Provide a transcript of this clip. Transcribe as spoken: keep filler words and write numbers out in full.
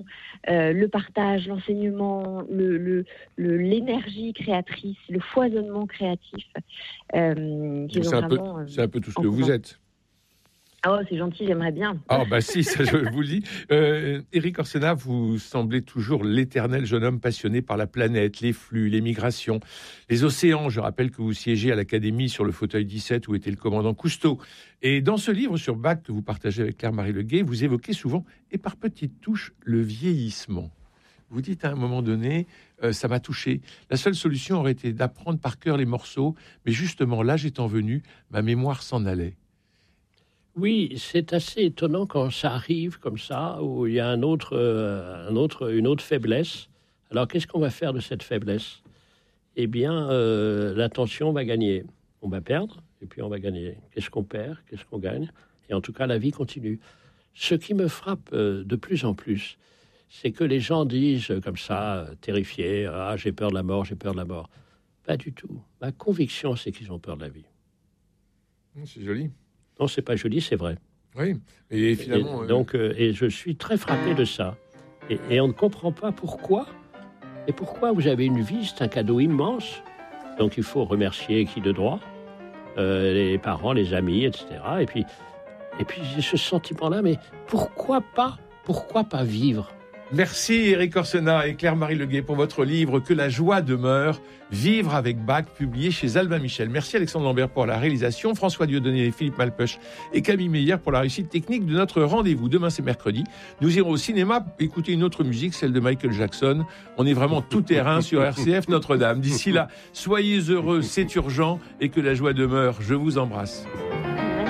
euh, le partage, l'enseignement, le, le, le, l'énergie créatrice, le foisonnement créatif. Euh, qu'ils c'est, ont un peu, vraiment, euh, c'est un peu tout ce en que vous commun. êtes. Ah oh, c'est gentil, j'aimerais bien. Ah bah si, ça je vous le dis. Euh, Éric Orsena, vous semblez toujours l'éternel jeune homme passionné par la planète, les flux, les migrations, les océans. Je rappelle que vous siégez à l'Académie sur le fauteuil dix-sept où était le commandant Cousteau. Et dans ce livre sur Bach que vous partagez avec Claire-Marie Leguet, vous évoquez souvent, et par petites touches, le vieillissement. Vous dites à un moment donné, euh, ça m'a touché. La seule solution aurait été d'apprendre par cœur les morceaux, mais justement, l'âge étant venu, ma mémoire s'en allait. Oui, c'est assez étonnant quand ça arrive comme ça, où il y a un autre, euh, un autre, une autre faiblesse. Alors, qu'est-ce qu'on va faire de cette faiblesse ? Eh bien, euh, l'attention va gagner. On va perdre, et puis on va gagner. Qu'est-ce qu'on perd ? Qu'est-ce qu'on gagne ? Et en tout cas, la vie continue. Ce qui me frappe euh, de plus en plus, c'est que les gens disent comme ça, euh, terrifiés, « Ah, j'ai peur de la mort, j'ai peur de la mort. » Pas du tout. Ma conviction, c'est qu'ils ont peur de la vie. C'est joli. Non, c'est pas joli, c'est vrai. Oui, et finalement... Et, donc, euh, et je suis très frappé de ça. Et, et on ne comprend pas pourquoi. Et pourquoi vous avez une vie, c'est un cadeau immense. Donc il faut remercier qui de droit, euh, les parents, les amis, et cetera. Et puis, et puis j'ai ce sentiment-là, mais pourquoi pas, pourquoi pas vivre ? Merci Éric Orsena et Claire-Marie Leguet pour votre livre « Que la joie demeure, vivre avec Bach » publié chez Albin Michel. Merci Alexandre Lambert pour la réalisation, François Dieudonné, Philippe Malpeuch et Camille Meyer pour la réussite technique de notre rendez-vous. Demain c'est mercredi, nous irons au cinéma écouter une autre musique, celle de Michael Jackson. On est vraiment tout terrain sur R C F Notre-Dame. D'ici là, soyez heureux, c'est urgent et que la joie demeure. Je vous embrasse.